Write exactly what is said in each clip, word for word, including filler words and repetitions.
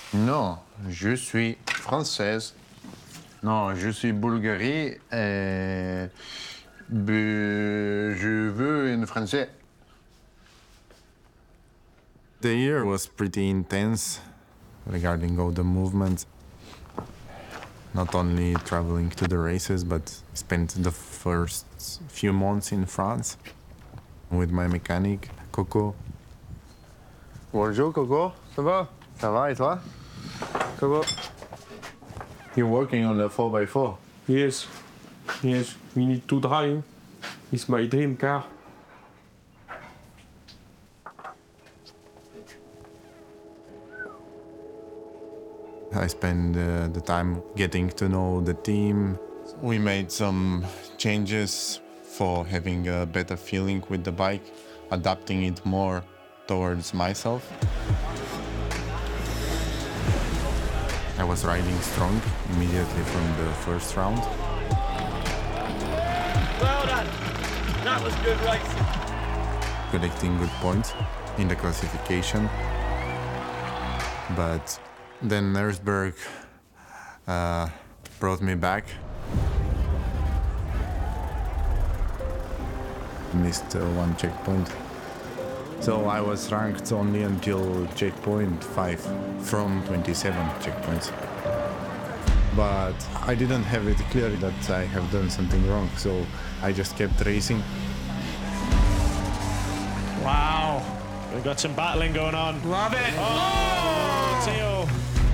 Non, je suis française. Non, je suis Bulgarie et bu- je veux une français. The year was pretty intense regarding all the movements. Not only traveling to the races, but spent the first few months in France with my mechanic, Coco. Bonjour, Coco. Ça va? Ça va, et toi? Coco? You're working on the four by four. Yes. Yes. We need to drive. It's my dream car. I spent uh, the time getting to know the team. We made some changes for having a better feeling with the bike, adapting it more towards myself. I was riding strong immediately from the first round. Well done. That was good racing. Collecting good points in the classification. But then Nersberg uh, brought me back. Missed uh, one checkpoint. So I was ranked only until checkpoint five from twenty-seven checkpoints. But I didn't have it clear that I have done something wrong, so I just kept racing. Wow. We've got some battling going on. Love it! Oh, Theo.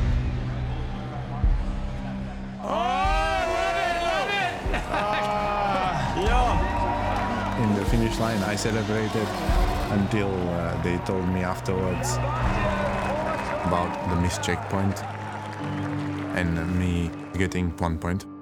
In the finish line, I celebrated until uh, they told me afterwards about the missed checkpoint and me getting one point.